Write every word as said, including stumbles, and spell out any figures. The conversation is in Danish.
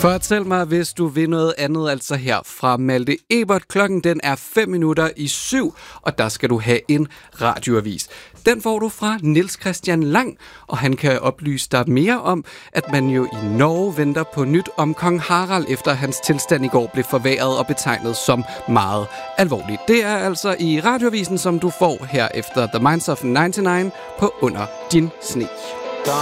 Fortæl mig, hvis du vil noget andet, altså her fra Malte Ebert. Klokken den er fem minutter i syv, og der skal du have en radioavis. Den får du fra Niels Christian Lang, og han kan oplyse dig mere om, at man jo i Norge venter på nyt om kong Harald, efter hans tilstand i går blev forværret og betegnet som meget alvorligt. Det er altså i radioavisen, som du får her efter The Minds of nioghalvfems på Under din sne.